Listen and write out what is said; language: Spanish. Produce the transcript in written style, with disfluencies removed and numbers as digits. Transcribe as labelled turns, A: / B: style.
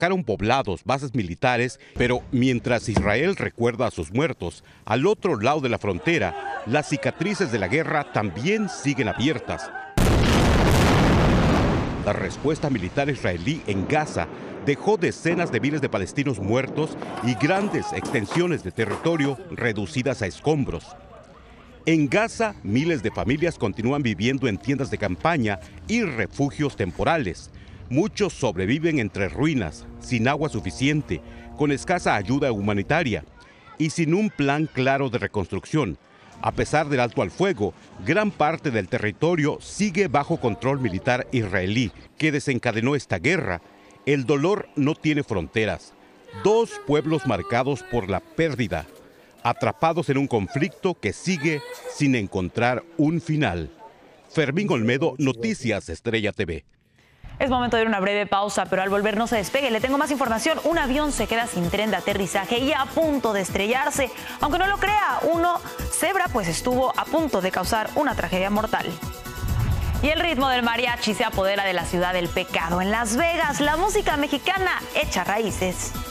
A: atacaron poblados, bases militares, pero mientras Israel recuerda a sus muertos, al otro lado de la frontera, las cicatrices de la guerra también siguen abiertas. La respuesta militar israelí en Gaza dejó decenas de miles de palestinos muertos y grandes extensiones de territorio reducidas a escombros. En Gaza, miles de familias continúan viviendo en tiendas de campaña y refugios temporales. Muchos sobreviven entre ruinas, sin agua suficiente, con escasa ayuda humanitaria y sin un plan claro de reconstrucción. A pesar del alto al fuego, gran parte del territorio sigue bajo control militar israelí, que desencadenó esta guerra. El dolor no tiene fronteras. Dos pueblos marcados por la pérdida, atrapados en un conflicto que sigue sin encontrar un final. Fermín Olmedo, Noticias Estrella TV.
B: Es momento de una breve pausa, pero al volver no se despegue. Le tengo más información. Un avión se queda sin tren de aterrizaje y a punto de estrellarse. Aunque no lo crea, uno cebra pues estuvo a punto de causar una tragedia mortal. Y el ritmo del mariachi se apodera de la ciudad del pecado. En Las Vegas, la música mexicana echa raíces.